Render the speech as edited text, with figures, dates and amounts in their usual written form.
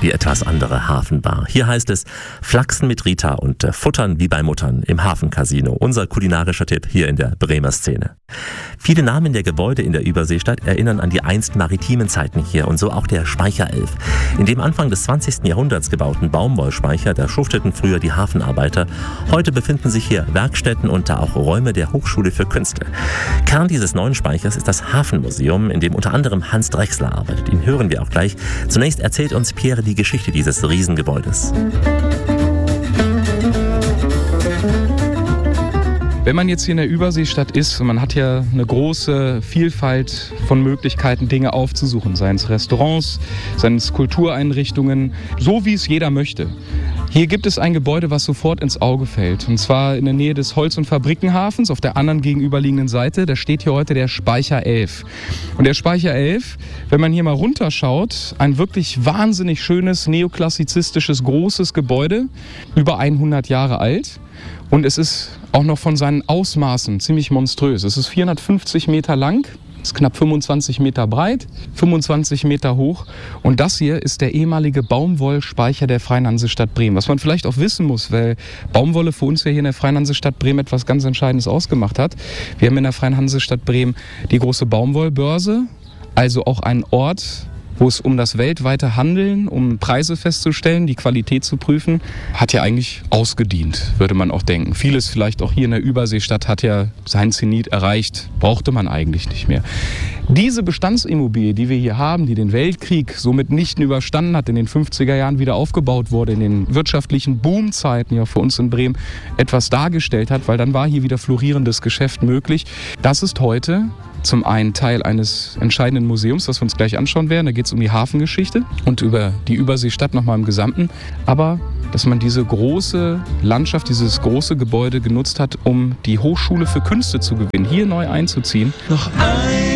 die etwas andere Hafenbar. Hier heißt es Flachsen mit Rita und Futtern wie bei Muttern im Hafencasino. Unser kulinarischer Tipp hier in der Bremer Szene. Viele Namen der Gebäude in der Überseestadt erinnern an die einst maritimen Zeiten hier und so auch der Speicher 11. In dem Anfang des 20. Jahrhunderts gebauten Baumwollspeicher, da schufteten früher die Hafenarbeiter. Heute befinden sich hier Werkstätten und da auch Räume der Hochschule für Künste. Kern dieses neuen Speichers ist das Hafenmuseum, in dem unter anderem Hans Drechsler arbeitet. Ihn hören wir auch gleich. Zunächst erzählt uns Pierre die Geschichte dieses Riesengebäudes. Wenn man jetzt hier in der Überseestadt ist, man hat ja eine große Vielfalt von Möglichkeiten, Dinge aufzusuchen, seien es Restaurants, seien es Kultureinrichtungen, so wie es jeder möchte. Hier gibt es ein Gebäude, was sofort ins Auge fällt. Und zwar in der Nähe des Holz- und Fabrikenhafens, auf der anderen gegenüberliegenden Seite. Da steht hier heute der Speicher 11. Und der Speicher 11, wenn man hier mal runterschaut, ein wirklich wahnsinnig schönes, neoklassizistisches, großes Gebäude, über 100 Jahre alt. Und es ist auch noch von seinen Ausmaßen ziemlich monströs. Es ist 450 Meter lang. Ist knapp 25 Meter breit, 25 Meter hoch. Und das hier ist der ehemalige Baumwollspeicher der Freien Hansestadt Bremen. Was man vielleicht auch wissen muss, weil Baumwolle für uns ja hier in der Freien Hansestadt Bremen etwas ganz Entscheidendes ausgemacht hat. Wir haben in der Freien Hansestadt Bremen die große Baumwollbörse, also auch einen Ort, wo es um das weltweite Handeln, um Preise festzustellen, die Qualität zu prüfen, hat ja eigentlich ausgedient, würde man auch denken. Vieles vielleicht auch hier in der Überseestadt hat ja sein Zenit erreicht, brauchte man eigentlich nicht mehr. Diese Bestandsimmobilie, die wir hier haben, die den Weltkrieg so mitnichten überstanden hat, in den 50er Jahren wieder aufgebaut wurde, in den wirtschaftlichen Boomzeiten ja für uns in Bremen etwas dargestellt hat, weil dann war hier wieder florierendes Geschäft möglich. Das ist heute zum einen Teil eines entscheidenden Museums, das wir uns gleich anschauen werden. Da geht es um die Hafengeschichte und über die Überseestadt nochmal im Gesamten. Aber dass man diese große Landschaft, dieses große Gebäude genutzt hat, um die Hochschule für Künste zu gewinnen, hier neu einzuziehen. Noch ein